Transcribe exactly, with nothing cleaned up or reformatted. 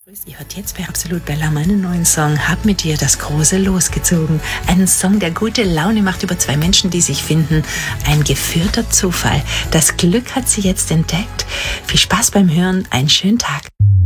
Ihr hört jetzt bei Absolut Bella meinen neuen Song Hab mit dir das große losgezogen. Einen Song, der gute Laune macht über zwei Menschen, die sich finden. Ein geführter Zufall. Das Glück hat sie jetzt entdeckt. Viel Spaß beim Hören, einen schönen Tag.